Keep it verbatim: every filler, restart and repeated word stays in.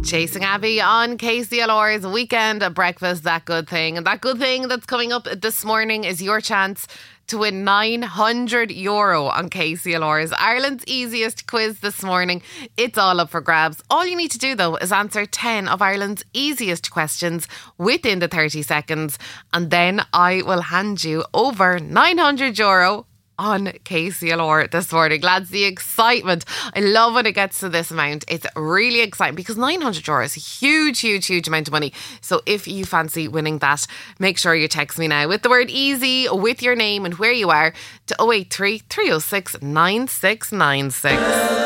Chasing Abby on K C L R's Weekend Breakfast, That Good Thing. And that good thing that's coming up this morning is your chance to win nine hundred euro on K C L R's Ireland's easiest quiz this morning. It's all up for grabs. All you need to do, though, is answer ten of Ireland's easiest questions within the thirty seconds. And then I will hand you over nine hundred euro on K C L R this morning. Lads, the excitement. I love when it gets to this amount. It's really exciting because nine hundred euro is a huge, huge, huge amount of money. So if you fancy winning that, make sure you text me now with the word easy, with your name and where you are, to oh eight three, three oh six, nine six nine six.